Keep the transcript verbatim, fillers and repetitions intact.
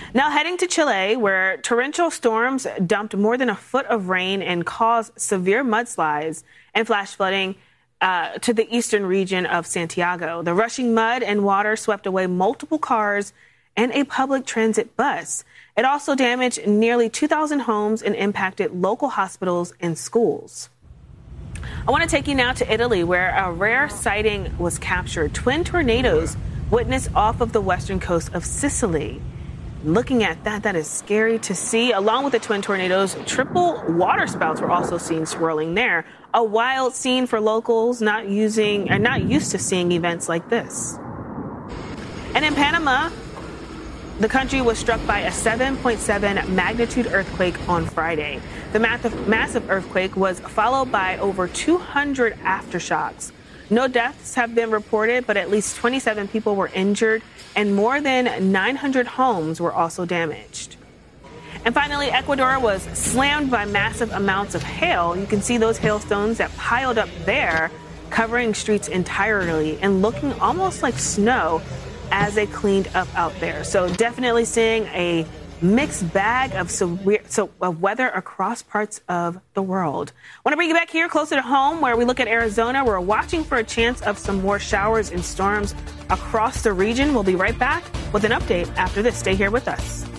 Now heading to Chile, where torrential storms dumped more than a foot of rain and caused severe mudslides and flash flooding uh, to the eastern region of Santiago. The rushing mud and water swept away multiple cars and a public transit bus. It also damaged nearly two thousand homes and impacted local hospitals and schools. I want to take you now to Italy, where a rare sighting was captured. Twin tornadoes witnessed off of the western coast of Sicily. Looking at that, that is scary to see. Along with the twin tornadoes, triple water spouts were also seen swirling there. A wild scene for locals not using or not used to seeing events like this. And in Panama, the country was struck by a seven point seven magnitude earthquake on Friday. The massive earthquake was followed by over two hundred aftershocks. No deaths have been reported, but at least twenty-seven people were injured and more than nine hundred homes were also damaged. And finally, Ecuador was slammed by massive amounts of hail. You can see those hailstones that piled up there, covering streets entirely and looking almost like snow as they cleaned up out there. So definitely seeing a mixed bag of severe, so of weather across parts of the world. I want to bring you back here closer to home, where we look at Arizona. We're watching for a chance of some more showers and storms across the region. We'll be right back with an update after this. Stay here with us.